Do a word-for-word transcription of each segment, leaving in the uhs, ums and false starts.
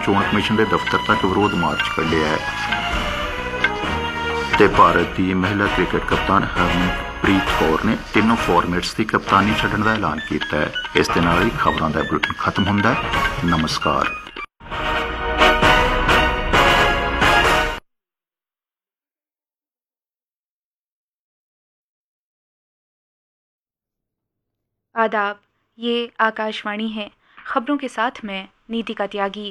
ਚੋਣ ਕਮਿਸ਼ਨ ਦੇ ਦਫ਼ਤਰ ਤੱਕ ਵਿਰੋਧ ਮਾਰਚ ਕੱਢਿਆ ਹੈ ਤੇ ਭਾਰਤ ਦੀ ਮਹਿਲਾ ਕ੍ਰਿਕਟ ਕਪਤਾਨ ਹਰਮਨਪ੍ਰੀਤ ਕੌਰ ਨੇ ਤਿੰਨੋਂ ਫਾਰਮੈਟਸ ਦੀ ਕਪਤਾਨੀ ਛੱਡਣ ਦਾ ਐਲਾਨ ਕੀਤਾ ਹੈ। ਇਸ ਦੇ ਨਾਲ ਹੀ ਖਬਰਾਂ ਦਾ ਬੁਲੇਟਿਨ ਖਤਮ ਹੁੰਦਾ ਹੈ। ਨਮਸਕਾਰ। आदाब, ये आकाशवाणी है। खबरों के साथ मैं नीतिका त्यागी।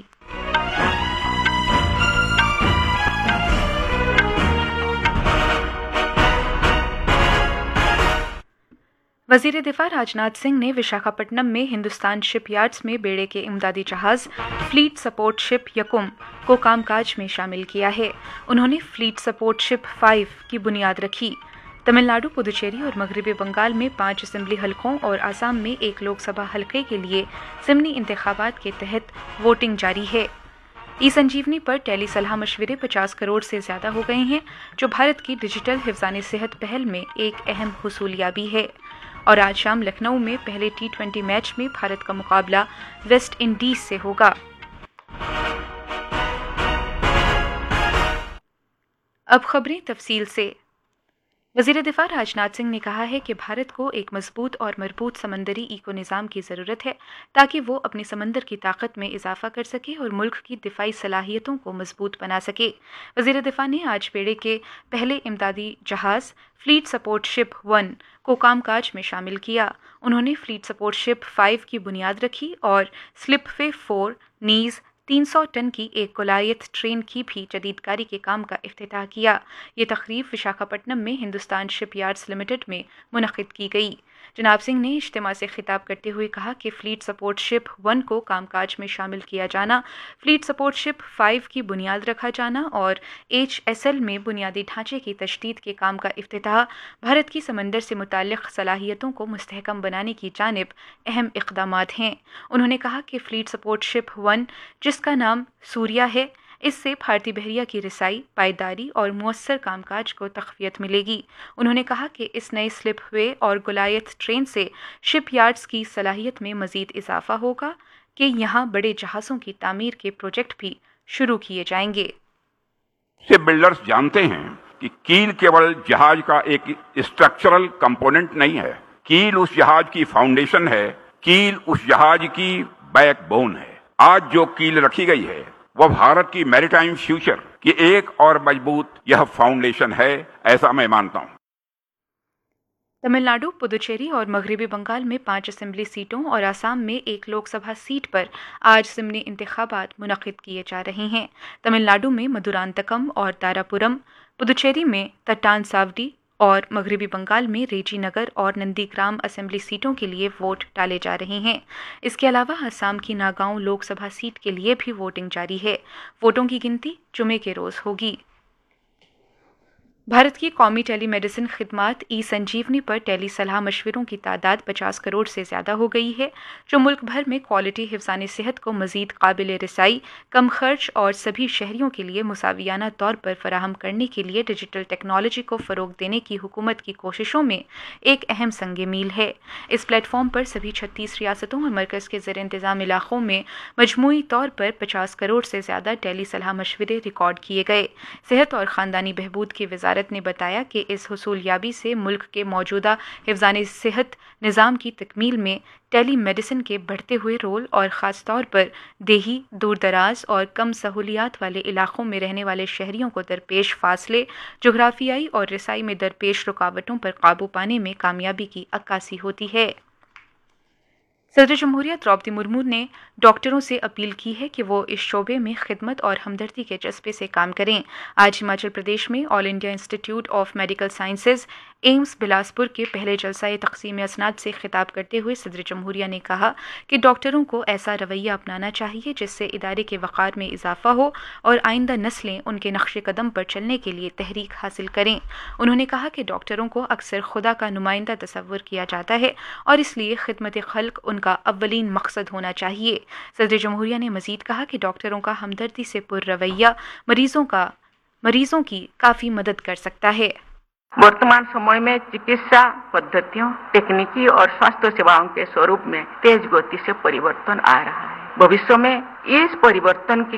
वजीर दिफा राजनाथ सिंह ने विशाखापट्टनम में हिंदुस्तान शिपयार्ड्स में बेड़े के इमदादी जहाज फ्लीट सपोर्ट शिप यकुम को कामकाज में शामिल किया है। उन्होंने फ्लीट सपोर्ट शिप फाइव की बुनियाद रखी। तमिलनाडु, पुदुचेरी और मगरबी बंगाल में पांच असेंबली हलकों और आसाम में एक लोकसभा हलके के लिए ज़िमनी इंतखाबात के तहत वोटिंग जारी है। ई संजीवनी पर टेली सलाह मशवरे पचास करोड़ से ज़्यादा हो गए हैं, जो भारत की डिजिटल हिफ्ज़ान सेहत पहल में एक अहम हुसूलियाबी है। और आज शाम लखनऊ में पहले टी ट्वेंटी मैच में भारत का मुकाबला वेस्ट इंडीज से होगा। अब खबरें तफसील से। वज़ीर दिफा राजनाथ सिंह ने कहा है कि भारत को एक मजबूत और मरबूत समंदरी इको निज़ाम की ज़रूरत है ताकि वो अपनी समंदर की ताकत में इजाफा कर सके और मुल्क की दिफाई सलाहियतों को मजबूत बना सके। वज़ीर दिफा ने आज बेड़े के पहले इमदादी जहाज़ फ्लीट सपोर्ट शिप वन को कामकाज में शामिल किया। उन्होंने फ्लीट सपोर्ट शिप फाइव की बुनियाद रखी और स्लिपवे फोर नीज तीन सौ टन की एक कोलायत ट्रेन की भी जदीदकारी के काम का इफ्तिताह किया। ये तकरीब विशाखापट्टनम में हिंदुस्तान शिपयार्ड्स लिमिटेड में मुनक़िद की गई। जनाब सिंह ने इज्तिमा से खिताब करते हुए कहा कि फ्लीट सपोर्ट शिप वन को कामकाज में शामिल किया जाना, फ्लीट सपोर्ट शिप फाइव की बुनियाद रखा जाना और एच एस एल में बुनियादी ढांचे की तशदीद के काम का इफ्तिताह भारत की समंदर से मुताल्लिक़ सलाहियतों को मुस्तहकम बनाने की जानिब अहम इक़दामात हैं। उन्होंने कहा कि फ्लीट सपोर्ट शिप वन, जिसका नाम सूर्या है, इससे भारतीय बहरिया की रिसाई, पायदारी और मुअस्सर कामकाज को तक़वियत मिलेगी। उन्होंने कहा कि इस नए स्लिपवे और गुलायत ट्रेन से शिपयार्ड्स की सलाहियत में मज़ीद इजाफा होगा कि यहाँ बड़े जहाज़ों की तामीर के प्रोजेक्ट भी शुरू किए जाएंगे। शिप बिल्डर्स जानते हैं कि कील केवल जहाज का एक स्ट्रक्चरल कंपोनेंट नहीं है। कील उस जहाज की फाउंडेशन है, कील उस जहाज की बैकबोन है। आज जो कील रखी गई है वह भारत की मैरीटाइम फ्यूचर की एक और मजबूत यह फाउंडेशन है, ऐसा मैं मानता हूँ। तमिलनाडु, पुदुचेरी और मगरबी बंगाल में पांच असेंबली सीटों और आसाम में एक लोकसभा सीट पर आज ज़िमनी इंतखाबात मुनक़िद किए जा रहे हैं। तमिलनाडु में मदुरांतकम और तारापुरम, पुदुचेरी में तट्टान सावडी और मगरबी बंगाल में रेजी नगर और नंदीग्राम असेंबली सीटों के लिए वोट डाले जा रहे हैं। इसके अलावा असम की नागांव लोकसभा सीट के लिए भी वोटिंग जारी है। वोटों की गिनती जुमे के रोज़ होगी। भारत की कौमी टेली मेडिसिन खिदमात ई संजीवनी पर टेली सलाह मशवरों की तादाद पचास करोड़ से ज़्यादा हो गई है, जो मुल्क भर में क्वालिटी हिफ्ज़ान सेहत को मज़ीद काबिल रसाई, कम खर्च और सभी शहरियों के लिए मुसावियाना तौर पर फराहम करने के लिए डिजिटल टेक्नोलॉजी को फ़रोग देने की हुकूमत की कोशिशों में एक अहम संग मील है। इस प्लेटफॉर्म पर सभी छत्तीस रियासतों और मरकज़ के ज़ेर इंतज़ाम इलाक़ों में मजमूई तौर पर पचास करोड़ से ज़्यादा टेली सलाह मशवरे रिकॉर्ड किए गए। सेहत और ख़ानदानी बहबूद की वज़ारत ने बताया कि इस हुसूलियाबी से मुल्क के मौजूदा हिफ्ज़ान सेहत निज़ाम की तकमील में टेली मेडिसिन के बढ़ते हुए रोल और ख़ास तौर पर देही, दूर दराज और कम सहूलियात वाले इलाक़ों में रहने वाले शहरियों को दरपेश फासले, जोग्राफियाई और रसाई में दरपेश रुकावटों पर काबू पाने में कामयाबी की अक्कासी होती है। सदर जमहूरिया द्रौपदी मुर्मू ने डॉक्टरों से अपील की है कि वो इस शोबे में खिदमत और हमदर्दी के जज्बे से काम करें। आज हिमाचल प्रदेश में all India institute of medical sciences AIIMS Bilaspur के पहले जलसा तकसीम असनाद से खिताब करते हुए सदर जमहूरिया ने कहा कि डॉक्टरों को ऐसा रवैया अपनाना चाहिए जिससे इदारे के वक़ार में इजाफा हो और आइंदा नस्लें उनके नक्श कदम पर चलने के लिए तहरीक हासिल करें। उन्होंने कहा कि डॉक्टरों को अक्सर खुदा का नुमाइंदा तस्वुर किया जाता है और इसलिए खिदमत खल्क उनका अव्वलीन मकसद होना चाहिए। सदर जमहूरिया ने मजीद कहा कि डॉक्टरों का हमदर्दी से पुर रवैया मरीजों का मरीजों की काफ़ी मदद कर सकता है। वर्तमान समय में चिकित्सा पद्धतियों, तकनीकी और स्वास्थ्य सेवाओं के स्वरूप में तेज गति से परिवर्तन आ रहा है। भविष्य में इस परिवर्तन की